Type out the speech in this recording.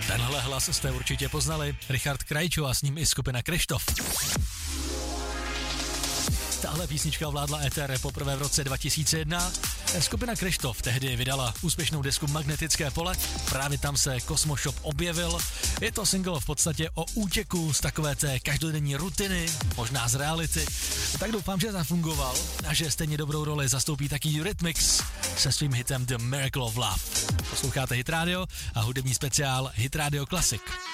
Tenhle hlas jste určitě poznali. Richard Krajčo a s ním i skupina Kryštof. Tahle písnička ovládla éter poprvé v roce 2001. Skupina Kryštof tehdy vydala úspěšnou desku Magnetické pole, právě tam se Cosmoshop objevil. Je to single v podstatě o útěku z takové té každodenní rutiny, možná z reality. Tak doufám, že zafungoval a že stejně dobrou roli zastoupí taky Eurythmics se svým hitem The Miracle of Love. Posloucháte Hit Radio a hudební speciál Hit Radio Classic.